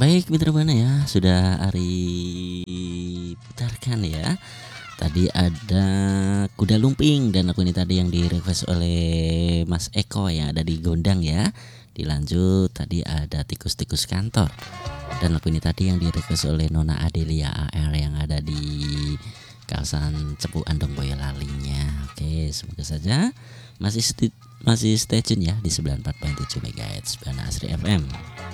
Baik Mitra Buana ya, sudah Ari putarkan ya. Tadi ada Kuda Lumping dan aku ini tadi yang di request oleh Mas Eko yang ada di Gondang ya. Dilanjut tadi ada Tikus-tikus kantor. Dan lagu ini tadi yang di request oleh Nona Adelia AR yang ada di kawasan Cepu Andong Boyolalinya. Oke, semoga saja masih stay tune ya di 94.7 MHz Buana Asri FM.